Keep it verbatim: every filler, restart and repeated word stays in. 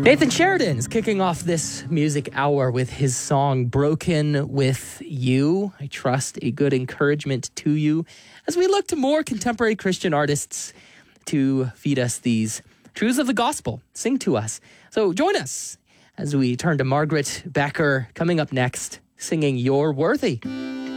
Nathan Sheridan is kicking off this music hour with his song Broken With You. I trust a good encouragement to you as we look to more contemporary Christian artists to feed us these truths of the gospel, sing to us. So join us as we turn to Margaret Becker coming up next, singing You're Worthy.